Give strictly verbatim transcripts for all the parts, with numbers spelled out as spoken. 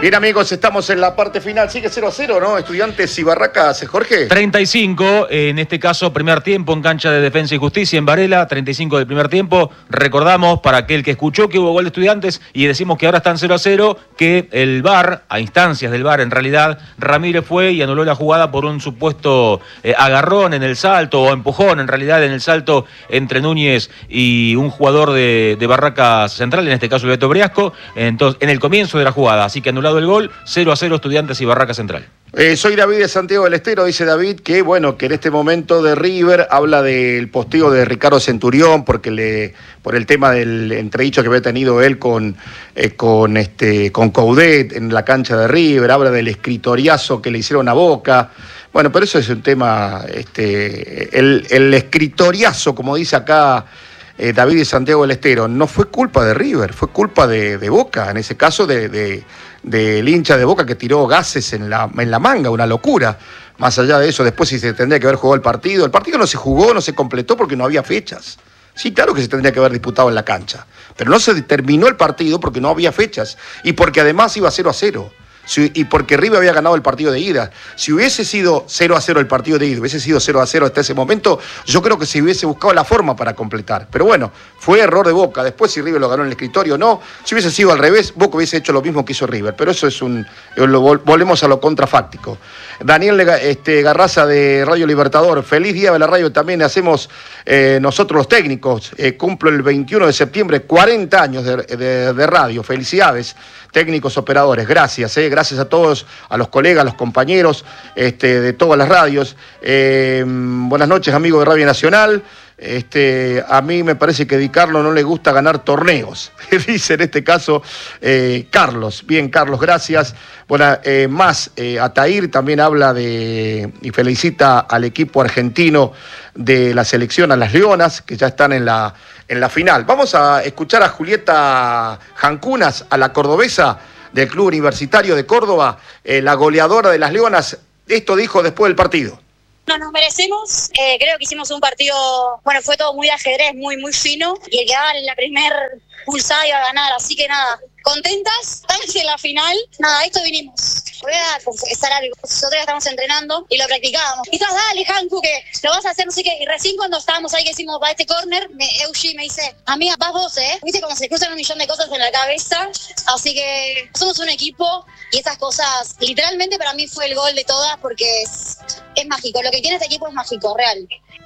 Bien, amigos, estamos en la parte final. Sigue cero a cero, ¿no? Estudiantes y Barracas, Jorge. treinta y cinco, en este caso, primer tiempo en cancha de Defensa y Justicia en Varela, treinta y cinco del primer tiempo. Recordamos, para aquel que escuchó, que hubo gol de Estudiantes y decimos que ahora están cero a cero, que el V A R, a instancias del V A R en realidad, Ramírez fue y anuló la jugada por un supuesto eh, agarrón en el salto, o empujón en realidad en el salto entre Núñez y un jugador de, de Barracas Central, en este caso el Beto Briasco, entonces, en el comienzo de la jugada. Así que anulado el gol, cero a cero Estudiantes y Barracas Central. Eh, soy David de Santiago del Estero, dice David, que bueno, que en este momento de River habla del posteo de Ricardo Centurión, porque le, por el tema del entredicho que había tenido él con, eh, con, este, con Coudet en la cancha de River, habla del escritoriazo que le hicieron a Boca. Bueno, pero eso es un tema, este, el, el escritoriazo, como dice acá eh, David de Santiago del Estero, no fue culpa de River, fue culpa de, de Boca, en ese caso de... de del hincha de Boca que tiró gases en la, en la manga, una locura. Más allá de eso, después si se tendría que haber jugado el partido. El partido no se jugó, no se completó porque no había fechas. Sí, claro que se tendría que haber disputado en la cancha, pero no se terminó el partido porque no había fechas y porque además iba cero a cero. Si, y porque River había ganado el partido de ida. Si hubiese sido cero a cero el partido de ida, hubiese sido cero a cero hasta ese momento, yo creo que se hubiese buscado la forma para completar. Pero bueno, fue error de Boca. Después si River lo ganó en el escritorio o no, si hubiese sido al revés, Boca hubiese hecho lo mismo que hizo River. Pero eso es un... Lo, volvemos a lo contrafáctico. Daniel este, Garraza de Radio Libertador, feliz día de la radio también hacemos eh, nosotros los técnicos. Eh, cumplo el veintiuno de septiembre, cuarenta años de, de, de radio. Felicidades, técnicos operadores. Gracias, eh, gracias a todos, a los colegas, a los compañeros este, de todas las radios. Eh, buenas noches, amigos de Radio Nacional. Este, a mí me parece que a Di Carlo no le gusta ganar torneos, dice en este caso eh, Carlos. Bien, Carlos, gracias. Bueno, eh, más, eh, Atair también habla de y felicita al equipo argentino de la selección, a las Leonas, que ya están en la, en la final. Vamos a escuchar a Julieta Jancunas, a la cordobesa del Club Universitario de Córdoba, eh, la goleadora de las Leonas. Esto dijo después del partido. No nos merecemos, eh, creo que hicimos un partido, bueno, fue todo muy de ajedrez, muy muy fino, y el que daba en la primer pulsada iba a ganar, así que nada, contentas, estamos en la final, nada, esto vinimos. Voy a confesar algo, nosotros ya estamos entrenando y lo practicábamos. Y estás, dale, Hanku, que lo vas a hacer, no sé qué. Y recién cuando estábamos ahí que hicimos para este córner, Eushi me dice, amiga, vas vos, ¿eh? Viste como se cruzan un millón de cosas en la cabeza. Así que somos un equipo y esas cosas, literalmente para mí fue el gol de todas porque es, es mágico. Lo que tiene este equipo es mágico, real.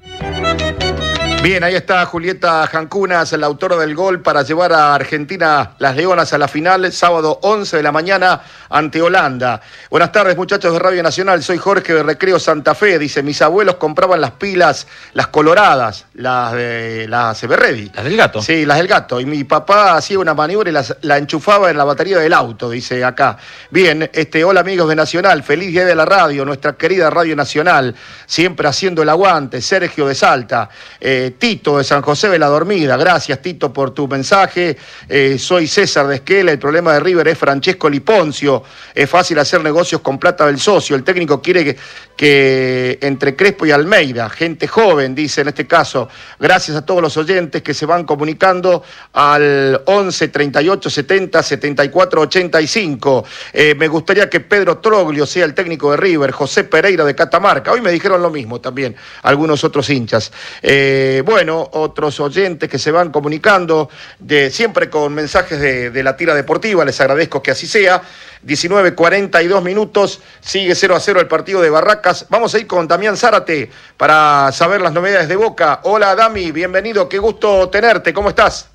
Bien, ahí está Julieta Jancunas, la autora del gol para llevar a Argentina, las Leonas, a la final, sábado once de la mañana ante Holanda. Buenas tardes, muchachos de Radio Nacional, soy Jorge de Recreo Santa Fe. Dice, mis abuelos compraban las pilas, las coloradas, las de las Everready. Las del gato. Sí, las del gato. Y mi papá hacía una maniobra y las, la enchufaba en la batería del auto, dice acá. Bien, este, hola amigos de Nacional, feliz día de la radio, nuestra querida Radio Nacional, siempre haciendo el aguante. Sergio de Salta, eh, Tito de San José de la Dormida, gracias Tito por tu mensaje. Eh, soy César de Esquela, el problema de River es Francesco Liponcio, es fácil hacer negocios con plata del socio, el técnico quiere que, que entre Crespo y Almeida, gente joven, dice en este caso. Gracias a todos los oyentes que se van comunicando al once, treinta y ocho, setenta, setenta y cuatro, ochenta y cinco. Eh, me gustaría que Pedro Troglio sea el técnico de River, José Pereira de Catamarca, hoy me dijeron lo mismo también algunos otros hinchas. Eh, bueno, otros oyentes que se van comunicando, de, siempre con mensajes de, de la tira deportiva, les agradezco que así sea. diecinueve cuarenta y dos minutos, sigue cero a cero el partido de Barracas. Vamos a ir con Damián Zárate para saber las novedades de Boca. Hola Dami, bienvenido, qué gusto tenerte, ¿cómo estás?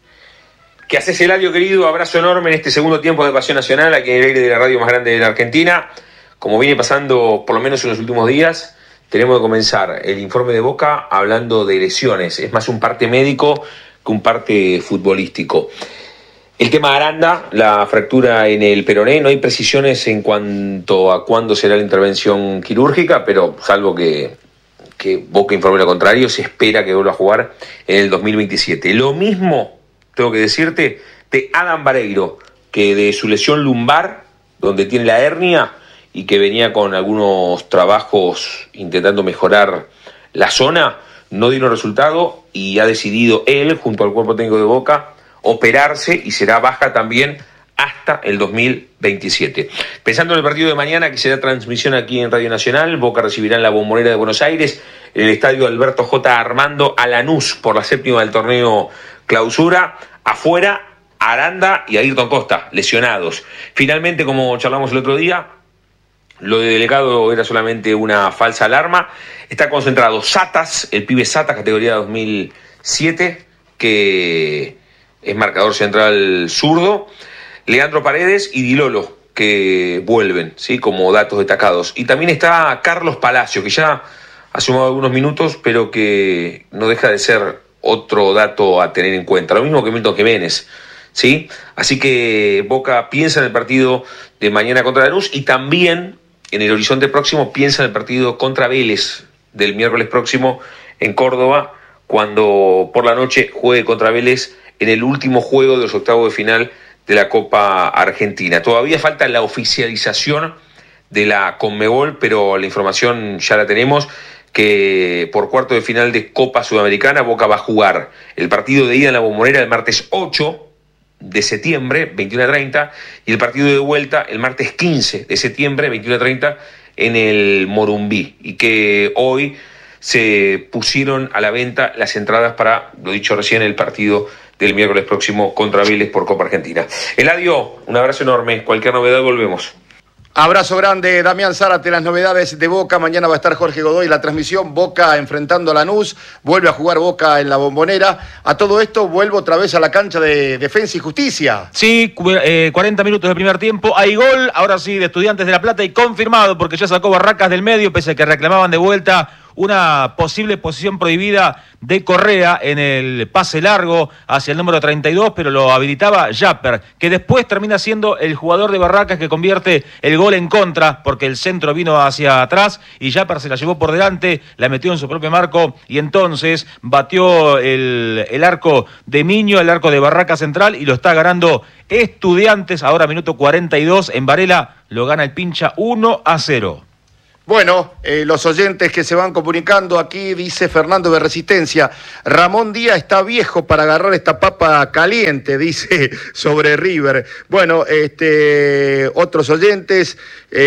¿Qué haces, Eladio, querido? Abrazo enorme en este segundo tiempo de Pasión Nacional, aquí en el aire de la radio más grande de la Argentina. Como viene pasando por lo menos en los últimos días, tenemos que comenzar el informe de Boca hablando de lesiones. Es más un parte médico que un parte futbolístico. El tema Aranda, la fractura en el peroné, no hay precisiones en cuanto a cuándo será la intervención quirúrgica, pero salvo que, que Boca informe lo contrario, se espera que vuelva a jugar en el dos mil veintisiete. Lo mismo, tengo que decirte, de Adam Vareiro, que de su lesión lumbar, donde tiene la hernia, y que venía con algunos trabajos intentando mejorar la zona, no dio resultado y ha decidido él, junto al cuerpo técnico de Boca, operarse y será baja también hasta hasta el dos mil veintisiete. Pensando en el partido de mañana, que será transmisión aquí en Radio Nacional, Boca recibirá en la Bombonera de Buenos Aires, en el estadio Alberto J. Armando, a Lanús por la séptima del torneo Clausura. Afuera, Aranda y Ayrton Costa, lesionados. Finalmente, como charlamos el otro día, lo de Delegado era solamente una falsa alarma. Está concentrado Satas, el pibe Satas, categoría dos mil siete, que es marcador central zurdo. Leandro Paredes y Dilolo, que vuelven, ¿sí?, como datos destacados. Y también está Carlos Palacio, que ya ha sumado algunos minutos, pero que no deja de ser otro dato a tener en cuenta. Lo mismo que Milton Jiménez, ¿sí? Así que Boca piensa en el partido de mañana contra Lanús y también en el horizonte próximo piensa en el partido contra Vélez del miércoles próximo en Córdoba, cuando por la noche juegue contra Vélez en el último juego de los octavos de final de la Copa Argentina. Todavía falta la oficialización de la Conmebol, pero la información ya la tenemos, que por cuarto de final de Copa Sudamericana Boca va a jugar el partido de ida en la Bombonera el martes ocho de septiembre, veintiuno a treinta, y el partido de vuelta el martes quince de septiembre, veintiuno a treinta, en el Morumbí, y que hoy se pusieron a la venta las entradas para, lo dicho recién, el partido del miércoles próximo contra Vélez por Copa Argentina. Eladio, un abrazo enorme, cualquier novedad volvemos. Abrazo grande, Damián Zárate, las novedades de Boca. Mañana va a estar Jorge Godoy, la transmisión. Boca enfrentando a Lanús, vuelve a jugar Boca en la Bombonera. A todo esto vuelvo otra vez a la cancha de Defensa y Justicia. Sí, eh, cuarenta minutos de primer tiempo, hay gol, ahora sí, de Estudiantes de La Plata, y confirmado, porque ya sacó Barracas del medio, pese a que reclamaban de vuelta una posible posición prohibida de Correa en el pase largo hacia el número treinta y dos, pero lo habilitaba Japper, que después termina siendo el jugador de Barracas que convierte el gol en contra, porque el centro vino hacia atrás y Japper se la llevó por delante, la metió en su propio marco y entonces batió el, el arco de Miño, el arco de Barracas Central, y lo está ganando Estudiantes. Ahora minuto cuarenta y dos en Varela, lo gana el Pincha uno a cero. Bueno, eh, los oyentes que se van comunicando aquí, dice Fernando de Resistencia, Ramón Díaz está viejo para agarrar esta papa caliente, dice sobre River. Bueno, este, otros oyentes,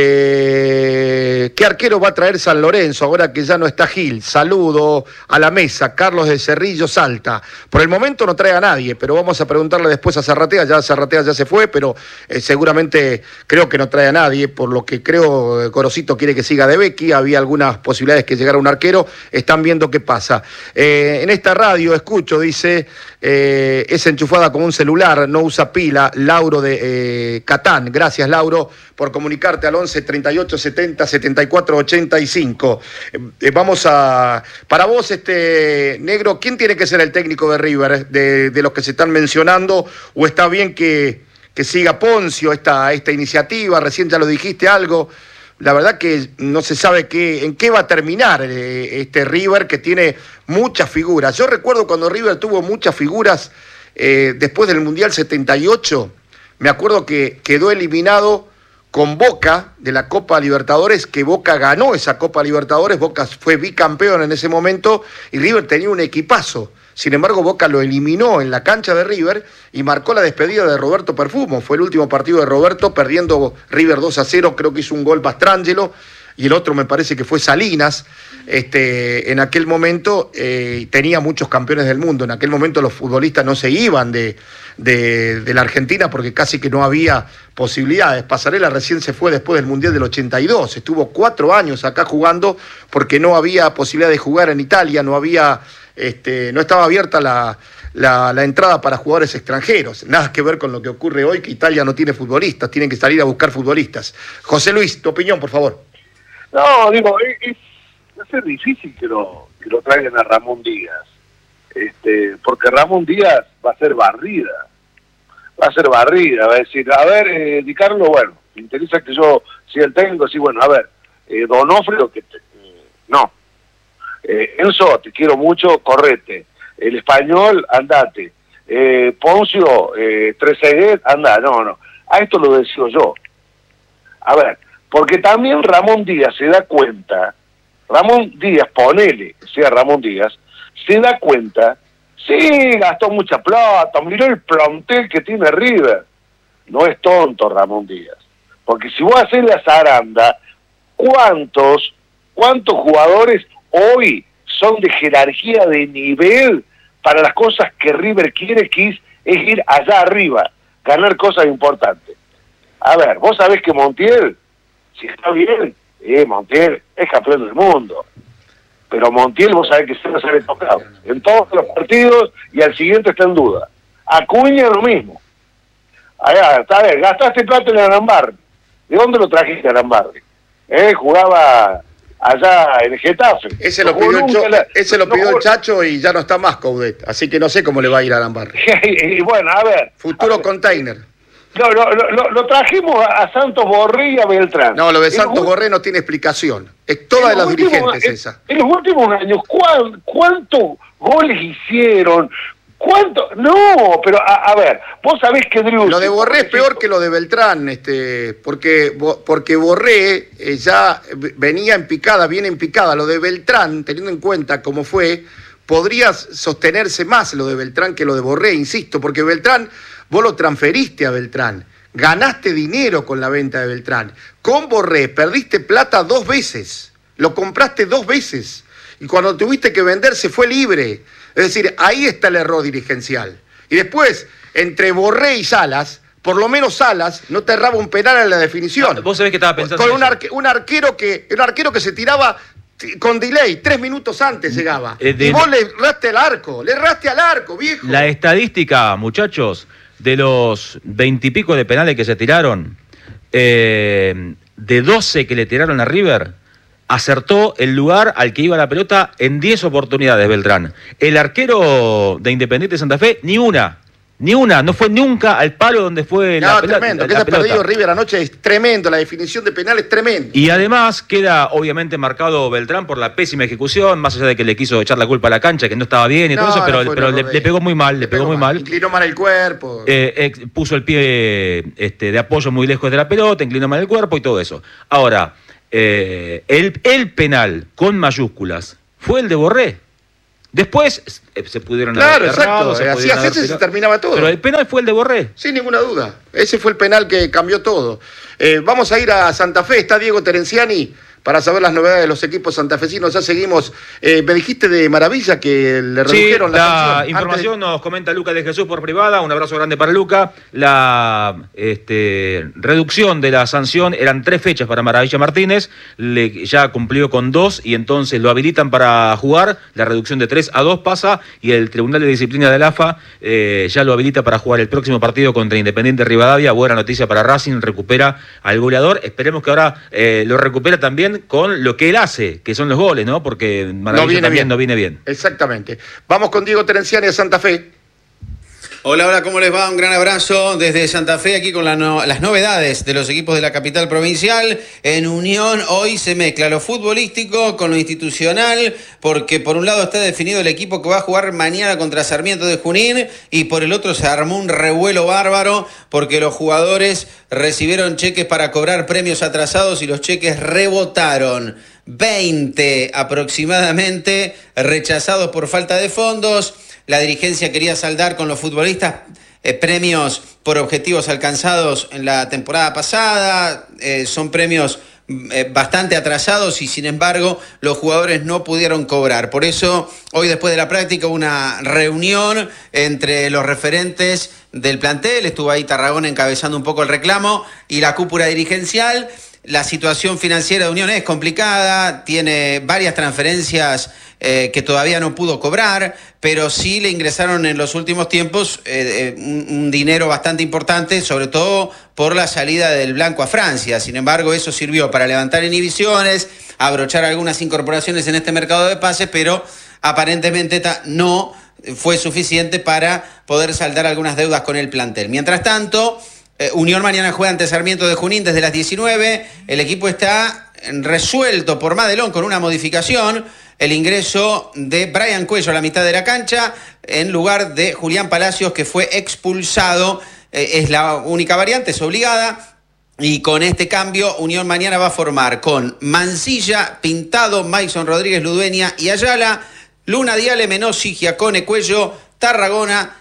eh, ¿qué arquero va a traer San Lorenzo ahora que ya no está Gil? Saludo a la mesa, Carlos de Cerrillo, Salta. Por el momento no trae a nadie, pero vamos a preguntarle después a Zarratea, ya Zarratea ya se fue, pero eh, seguramente creo que no trae a nadie, por lo que creo Gorosito quiere que siga de Becky, había algunas posibilidades que llegara un arquero, están viendo qué pasa. Eh, en esta radio escucho, dice, eh, es enchufada como un celular, no usa pila, Lauro de eh, Catán. Gracias, Lauro, por comunicarte al once treinta y ocho setenta setenta y cuatro ochenta y cinco. Eh, vamos a... Para vos, este negro, ¿quién tiene que ser el técnico de River, de, de los que se están mencionando, o está bien que, que siga Poncio esta, esta iniciativa? Recién ya lo dijiste algo. La verdad que no se sabe qué, en qué va a terminar eh, este River, que tiene muchas figuras. Yo recuerdo cuando River tuvo muchas figuras eh, después del Mundial setenta y ocho, me acuerdo que quedó eliminado con Boca de la Copa Libertadores, que Boca ganó esa Copa Libertadores, Boca fue bicampeón en ese momento y River tenía un equipazo. Sin embargo, Boca lo eliminó en la cancha de River y marcó la despedida de Roberto Perfumo. Fue el último partido de Roberto, perdiendo River dos a cero, creo que hizo un gol Pastrangelo, y el otro me parece que fue Salinas. Este, en aquel momento eh, tenía muchos campeones del mundo. En aquel momento los futbolistas no se iban de, de, de la Argentina porque casi que no había posibilidades. Pasarela recién se fue después del Mundial del ochenta y dos. Estuvo cuatro años acá jugando porque no había posibilidad de jugar en Italia, no había... Este, no estaba abierta la, la, la entrada para jugadores extranjeros. Nada que ver con lo que ocurre hoy, que Italia no tiene futbolistas, tienen que salir a buscar futbolistas. José Luis, tu opinión, por favor. No, digo, es, es, es difícil que lo, que lo traigan a Ramón Díaz, este, porque Ramón Díaz va a ser barrida, va a ser barrida, va a decir, a ver, eh, Di Carlo, bueno, me interesa que yo sea el técnico, sí, bueno, a ver, eh, Donofrio, que te, eh, no. Eh, Enzo, te quiero mucho, correte. El español, andate. Eh, Poncio, eh, Trezeguet, anda. No, no. A esto lo decido yo. A ver, porque también Ramón Díaz se da cuenta, Ramón Díaz, ponele, sea Ramón Díaz, se da cuenta, sí, gastó mucha plata, miró el plantel que tiene River. no es tonto Ramón Díaz. Porque si vos haces la zaranda, ¿cuántos, cuántos jugadores hoy son de jerarquía de nivel para las cosas que River quiere, que es, es ir allá arriba, ganar cosas importantes? A ver, vos sabés que Montiel, si está bien, eh, Montiel es campeón del mundo. Pero Montiel vos sabés que se nos sale tocado en todos los partidos y al siguiente está en duda. Acuña lo mismo. Allá, está bien, gastaste plata en Arambarri. ¿De dónde lo trajiste a Arambarri? Eh, jugaba allá en el Getafe. Ese lo no pidió, el, Cho, la, ese lo no pidió jugó... el Chacho y ya no está más Coudet. Así que no sé cómo le va a ir a Arambarri. y bueno, a ver. Futuro a ver. container. No, lo, lo, lo trajimos a, a Santos Borré y a Beltrán. No, lo de Santos en, Borré no tiene explicación. Es toda de los últimos, dirigentes en, esa. En los últimos años, ¿cuál, ¿cuántos goles hicieron? ¿Cuánto? No, pero a, a ver, vos sabés que Drew... Lo de Borré es peor que lo de Beltrán, este, porque, porque Borré eh, ya venía en picada, viene en picada. Lo de Beltrán, teniendo en cuenta cómo fue, podría sostenerse más lo de Beltrán que lo de Borré, insisto, porque Beltrán, vos lo transferiste a Beltrán, ganaste dinero con la venta de Beltrán. Con Borré perdiste plata dos veces, lo compraste dos veces, y cuando tuviste que vender se fue libre. Es decir, ahí está el error dirigencial. Y después, entre Borré y Salas, por lo menos Salas no te erraba un penal en la definición. No, vos sabés que estaba pensando. Con un, arque, un, arquero que, un arquero que se tiraba con delay, tres minutos antes llegaba. Eh, de, y vos le erraste al arco, le erraste al arco, viejo. La estadística, muchachos, de los veintipico de penales que se tiraron, eh, de doce que le tiraron a River, acertó el lugar al que iba la pelota en diez oportunidades, Beltrán. El arquero de Independiente Santa Fe, ni una. Ni una, no fue nunca al palo donde fue no, la pelota. Tremendo, que se ha perdido River anoche es tremendo, la definición de penal es tremendo. Y además queda obviamente marcado Beltrán por la pésima ejecución, más allá de que le quiso echar la culpa a la cancha, que no estaba bien y no, todo eso, pero, no pero le, le pegó muy mal, le, le pegó, pegó muy mal. mal. Inclinó mal el cuerpo. Eh, eh, puso el pie este, de apoyo muy lejos de la pelota, inclinó mal el cuerpo y todo eso. Ahora, eh, el, el penal con mayúsculas fue el de Borré. Después eh, se pudieron claro, haber errado, exacto, así ese se, se terminaba todo. Pero el penal fue el de Borré. Sin ninguna duda, ese fue el penal que cambió todo. Eh, vamos a ir a Santa Fe, está Diego Terenciani para saber las novedades de los equipos santafesinos. Ya seguimos. Eh, me dijiste de maravilla que le redujeron sí, la la sanción. información Antes... nos comenta Luca de Jesús por privada. Un abrazo grande para Luca. La este, reducción de la sanción eran tres fechas para Maravilla Martínez. Le, ya cumplió con dos y entonces lo habilitan para jugar. La reducción de tres a dos pasa y el Tribunal de Disciplina del A F A eh, ya lo habilita para jugar el próximo partido contra Independiente Rivadavia. Buena noticia para Racing, recupera al goleador. Esperemos que ahora eh, lo recupera también con lo que él hace, que son los goles, ¿no? Porque Maravilla no viene también bien. no viene bien. Exactamente. Vamos con Diego Terenciani de Santa Fe. Hola, hola, ¿cómo les va? Un gran abrazo desde Santa Fe, aquí con la no, las novedades de los equipos de la capital provincial. En Unión hoy se mezcla lo futbolístico con lo institucional, porque por un lado está definido el equipo que va a jugar mañana contra Sarmiento de Junín, y por el otro se armó un revuelo bárbaro, porque los jugadores recibieron cheques para cobrar premios atrasados y los cheques rebotaron. veinte aproximadamente rechazados por falta de fondos. La dirigencia quería saldar con los futbolistas eh, premios por objetivos alcanzados en la temporada pasada. Eh, son premios eh, bastante atrasados y sin embargo los jugadores no pudieron cobrar. Por eso hoy después de la práctica hubo una reunión entre los referentes del plantel. Estuvo ahí Tarragona encabezando un poco el reclamo y la cúpula dirigencial. La situación financiera de Unión es complicada, tiene varias transferencias eh, que todavía no pudo cobrar, pero sí le ingresaron en los últimos tiempos eh, eh, un, un dinero bastante importante, sobre todo por la salida del Blanco a Francia. Sin embargo, eso sirvió para levantar inhibiciones, abrochar algunas incorporaciones en este mercado de pases, pero aparentemente no fue suficiente para poder saldar algunas deudas con el plantel. Mientras tanto, Unión mañana juega ante Sarmiento de Junín desde las diecinueve. El equipo está resuelto por Madelón con una modificación. El ingreso de Brian Cuello a la mitad de la cancha en lugar de Julián Palacios, que fue expulsado. Eh, es la única variante, es obligada. Y con este cambio, Unión mañana va a formar con Mancilla, Pintado, Maison Rodríguez, Ludueña y Ayala, Luna, Diale, Menossi, Giacone, Cuello, Tarragona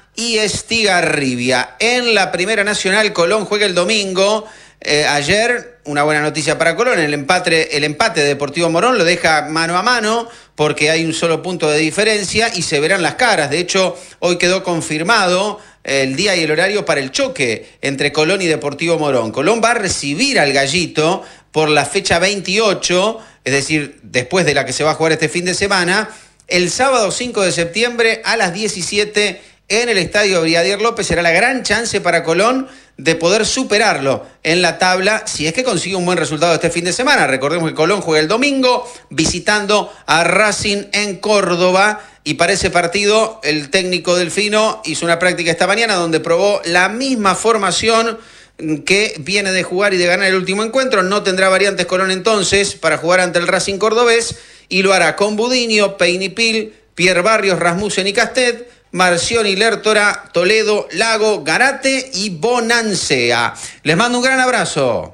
y Estigarribia. En la Primera Nacional, Colón juega el domingo. Eh, ayer, una buena noticia para Colón, el empate, el empate de Deportivo Morón lo deja mano a mano porque hay un solo punto de diferencia y se verán las caras. De hecho, hoy quedó confirmado el día y el horario para el choque entre Colón y Deportivo Morón. Colón va a recibir al Gallito por la fecha veintiocho, es decir, después de la que se va a jugar este fin de semana, el sábado cinco de septiembre a las diecisiete en el Estadio Brigadier López. Será la gran chance para Colón de poder superarlo en la tabla si es que consigue un buen resultado este fin de semana. Recordemos que Colón juega el domingo visitando a Racing en Córdoba, y para ese partido el técnico Delfino hizo una práctica esta mañana donde probó la misma formación que viene de jugar y de ganar el último encuentro. No tendrá variantes Colón entonces para jugar ante el Racing cordobés, y lo hará con Budiño, Peinipil, Pierre Barrios, Rasmussen y Castet, Marcioni, Lertora, Toledo, Lago, Garate y Bonancea. Les mando un gran abrazo.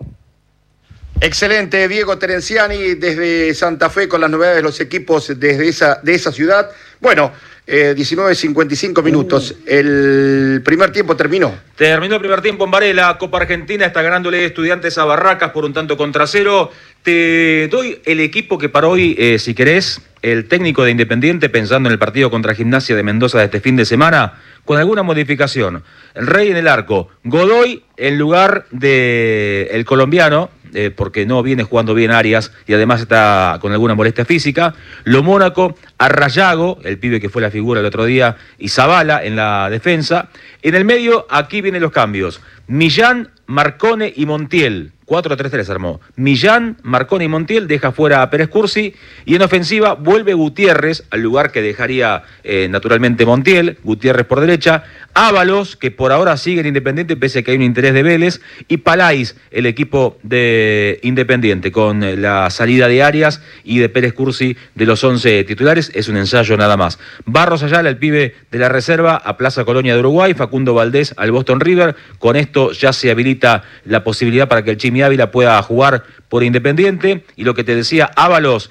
Excelente, Diego Terenciani desde Santa Fe con las novedades de los equipos desde esa, de esa ciudad. Bueno, eh, diecinueve cincuenta y cinco minutos. El primer tiempo terminó. Terminó el primer tiempo en Varela. Copa Argentina está ganándole Estudiantes a Barracas por un tanto contra cero. Te doy el equipo que para hoy, eh, si querés, el técnico de Independiente, pensando en el partido contra Gimnasia de Mendoza de este fin de semana, con alguna modificación. El Rey en el arco, Godoy en lugar de el colombiano, eh, porque no viene jugando bien Arias y además está con alguna molestia física. Lo Mónaco, Arrayago, el pibe que fue la figura el otro día, y Zavala en la defensa. En el medio, aquí vienen los cambios. Millán, Marcone y Montiel. cuatro tres tres armó. Millán, Marcone y Montiel, deja fuera a Pérez Cursi, y en ofensiva vuelve Gutiérrez al lugar que dejaría eh, naturalmente Montiel. Gutiérrez por derecha, Ábalos, que por ahora sigue en Independiente pese a que hay un interés de Vélez, y Palais, el equipo de Independiente, con la salida de Arias y de Pérez Cursi de los once titulares. Es un ensayo nada más. Barros Ayala, el pibe de la reserva, a Plaza Colonia de Uruguay. Facundo Valdés al Boston River. Con esto ya se habilita la posibilidad para que el Chimi Ávila pueda jugar por Independiente. Y lo que te decía, Ábalos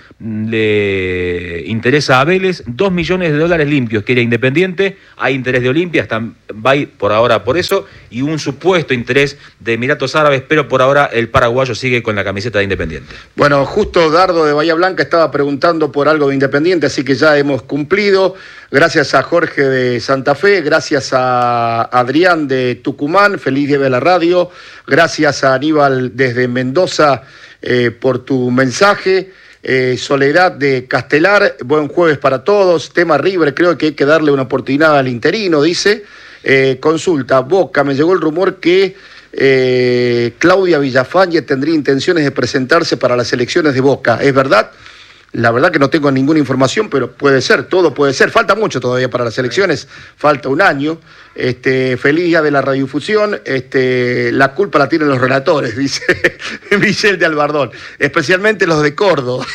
le interesa a Vélez, dos millones de dólares limpios quiere Independiente, hay interés de Olimpia, están, va por ahora por eso, y un supuesto interés de Emiratos Árabes, pero por ahora el paraguayo sigue con la camiseta de Independiente. Bueno, justo Dardo de Bahía Blanca estaba preguntando por algo de Independiente, así que ya hemos cumplido. Gracias a Jorge de Santa Fe, gracias a Adrián de Tucumán, feliz día de la radio, gracias a Aníbal desde Mendoza eh, por tu mensaje. Eh, Soledad de Castelar, buen jueves para todos. Tema River, creo que hay que darle una oportunidad al interino, dice. Eh, consulta, Boca, me llegó el rumor que eh, Claudia Villafañe tendría intenciones de presentarse para las elecciones de Boca. ¿Es verdad? La verdad que no tengo ninguna información, pero puede ser, todo puede ser. Falta mucho todavía para las elecciones, falta un año. Este, feliz día de la radiodifusión. Este, la culpa la tienen los relatores, dice Michelle de Albardón, especialmente los de Córdoba.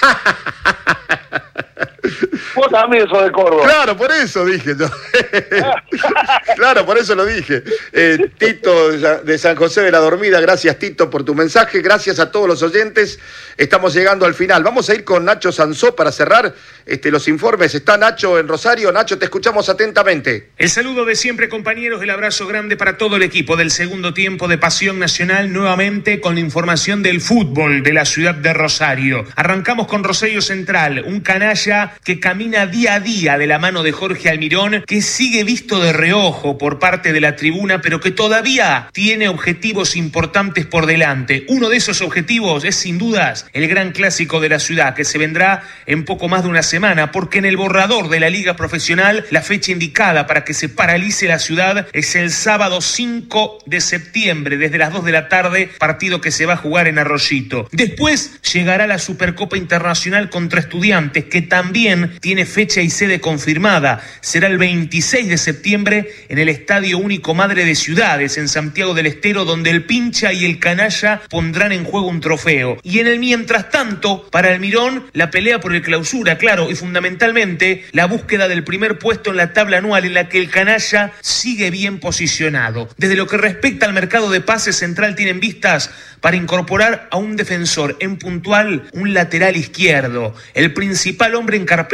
Vos también sos de Córdoba. Claro, por eso dije yo. Claro, por eso lo dije. Eh, Tito de San José de la Dormida, gracias Tito por tu mensaje, gracias a todos los oyentes. Estamos llegando al final. Vamos a ir con Nacho Sansó para cerrar este, los informes. Está Nacho en Rosario. Nacho, te escuchamos atentamente. El saludo de siempre, compañeros, el abrazo grande para todo el equipo del segundo tiempo de Pasión Nacional, nuevamente con información del fútbol de la ciudad de Rosario. Arrancamos con Rosario Central, un canalla que camina día a día de la mano de Jorge Almirón, que sigue visto de reojo por parte de la tribuna, pero que todavía tiene objetivos importantes por delante. Uno de esos objetivos es sin dudas el gran clásico de la ciudad, que se vendrá en poco más de una semana, porque en el borrador de la Liga Profesional la fecha indicada para que se paralice la ciudad es el sábado cinco de septiembre, desde las dos de la tarde, partido que se va a jugar en Arroyito. Después llegará la Supercopa Internacional contra Estudiantes, que también tiene fecha y sede confirmada. Será el veintiséis de septiembre en el Estadio Único Madre de Ciudades, en Santiago del Estero, donde el Pincha y el Canalla pondrán en juego un trofeo. Y en el mientras tanto, para Almirón, la pelea por el clausura, claro, y fundamentalmente la búsqueda del primer puesto en la tabla anual, en la que el Canalla sigue bien posicionado. Desde lo que respecta al mercado de pases, Central tiene en vistas para incorporar a un defensor, en puntual un lateral izquierdo. El principal hombre en carpeta por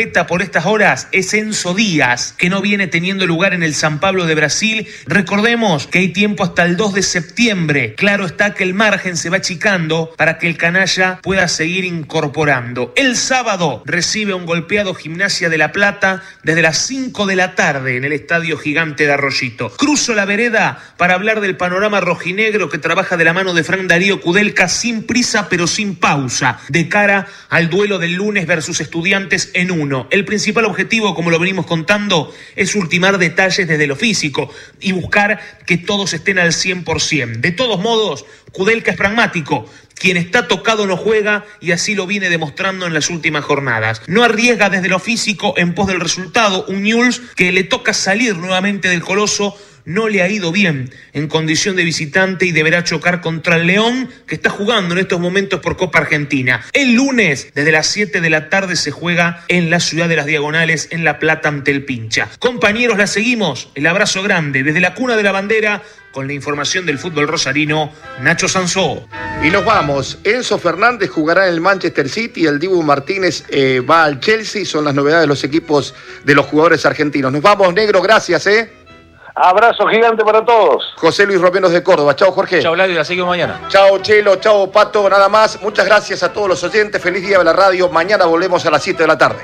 estas horas es Enzo Díaz, que no viene teniendo lugar en el San Pablo de Brasil. Recordemos que hay tiempo hasta el dos de septiembre. Claro está que el margen se va achicando para que el canalla pueda seguir incorporando. El sábado recibe un golpeado Gimnasia de La Plata desde las cinco de la tarde en el Estadio Gigante de Arroyito. Cruzo la vereda para hablar del panorama rojinegro que trabaja de la mano de Fran Darío Kudelka sin prisa pero sin pausa, de cara al duelo del lunes versus Estudiantes en uno. El principal objetivo, como lo venimos contando, es ultimar detalles desde lo físico y buscar que todos estén al cien por ciento. De todos modos, Kudelka es pragmático. Quien está tocado no juega y así lo viene demostrando en las últimas jornadas. No arriesga desde lo físico en pos del resultado. Un Newell's que le toca salir nuevamente del Coloso no le ha ido bien en condición de visitante y deberá chocar contra el León, que está jugando en estos momentos por Copa Argentina. El lunes, desde las siete de la tarde, se juega en la ciudad de las Diagonales, en La Plata, ante el Pincha. Compañeros, la seguimos. El abrazo grande desde la cuna de la bandera, con la información del fútbol rosarino, Nacho Sansó. Y nos vamos. Enzo Fernández jugará en el Manchester City, el Dibu Martínez eh, va al Chelsea. Son las novedades de los equipos de los jugadores argentinos. Nos vamos, negro, gracias, ¿eh? Abrazo gigante para todos. José Luis Romenos de Córdoba. Chao, Jorge. Chao, Vladio, la seguimos mañana. Chao, Chelo. Chao, Pato. Nada más. Muchas gracias a todos los oyentes. Feliz día de la radio. Mañana volvemos a las siete de la tarde.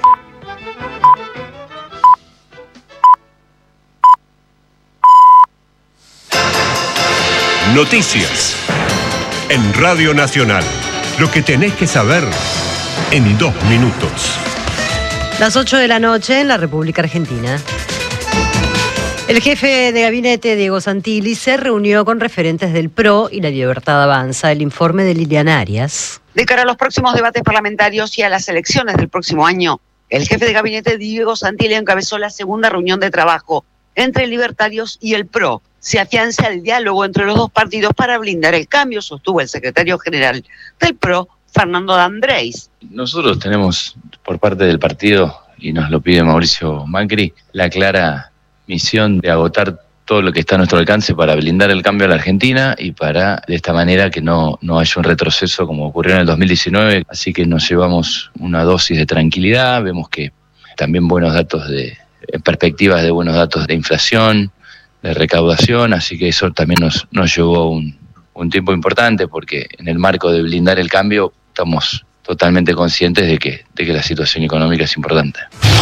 Noticias en Radio Nacional. Lo que tenés que saber en dos minutos. Las ocho de la noche en la República Argentina. El jefe de gabinete, Diego Santilli, se reunió con referentes del P R O y La Libertad Avanza. El informe de Liliana Arias. De cara a los próximos debates parlamentarios y a las elecciones del próximo año, el jefe de gabinete, Diego Santilli, encabezó la segunda reunión de trabajo entre libertarios y el P R O. Se afianza el diálogo entre los dos partidos para blindar el cambio, sostuvo el secretario general del P R O, Fernando D'Andrés. Nosotros tenemos por parte del partido, y nos lo pide Mauricio Macri, la clara misión de agotar todo lo que está a nuestro alcance para blindar el cambio a la Argentina y para, de esta manera, que no, no haya un retroceso como ocurrió en el dos mil diecinueve. Así que nos llevamos una dosis de tranquilidad, vemos que también buenos datos de, en perspectivas de buenos datos de inflación, de recaudación, así que eso también nos, nos llevó un, un tiempo importante, porque en el marco de blindar el cambio estamos totalmente conscientes de que, de que la situación económica es importante.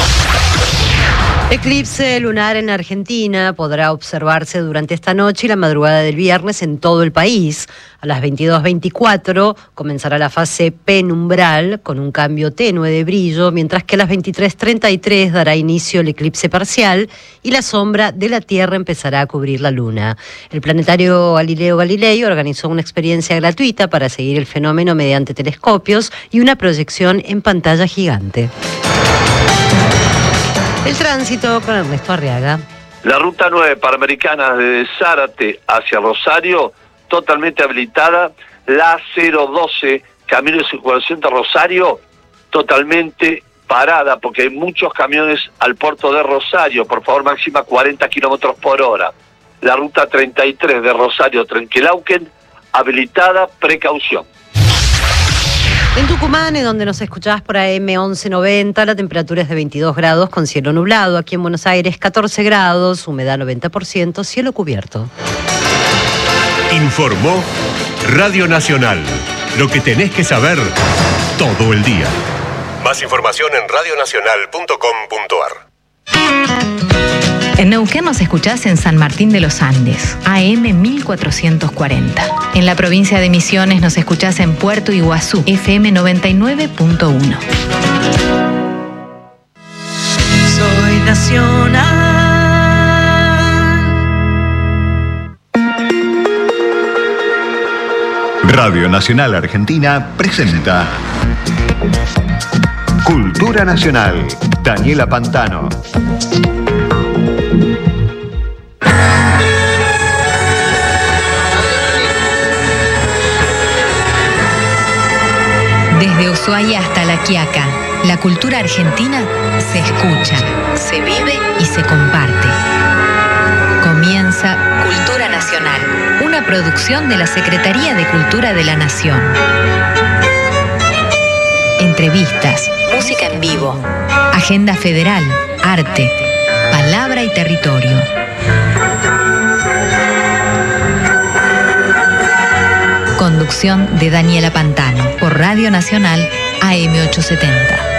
Eclipse lunar en Argentina podrá observarse durante esta noche y la madrugada del viernes en todo el país. A las veintidós veinticuatro comenzará la fase penumbral con un cambio tenue de brillo, mientras que a las veintitrés treinta y tres dará inicio el eclipse parcial y la sombra de la Tierra empezará a cubrir la Luna. El planetario Galileo Galilei organizó una experiencia gratuita para seguir el fenómeno mediante telescopios y una proyección en pantalla gigante. El tránsito con Ernesto Arriaga. La ruta nueve Panamericana desde Zárate hacia Rosario, totalmente habilitada. La cero doce, camino de circulación de Rosario, totalmente parada, porque hay muchos camiones al puerto de Rosario. Por favor, máxima cuarenta kilómetros por hora. La ruta treinta y tres de Rosario Trenquelauquen, habilitada, precaución. En Tucumán, en donde nos escuchás por A M once noventa, la temperatura es de veintidós grados con cielo nublado. Aquí en Buenos Aires, catorce grados, humedad noventa por ciento, cielo cubierto. Informó Radio Nacional. Lo que tenés que saber todo el día. Más información en radio nacional punto com punto ar. En Neuquén nos escuchás en San Martín de los Andes, A M mil cuatrocientos cuarenta. En la provincia de Misiones nos escuchás en Puerto Iguazú, F M noventa y nueve punto uno. Soy nacional. Radio Nacional Argentina presenta Cultura Nacional. Daniela Pantano. Desde Ushuaia hasta La Quiaca, la cultura argentina se escucha, se vive y se comparte. Comienza Cultura Nacional, una producción de la Secretaría de Cultura de la Nación. entrevistas, música en vivo, agenda federal, arte, palabra y territorio. Conducción de Daniela Pantano por Radio Nacional A M ochocientos setenta.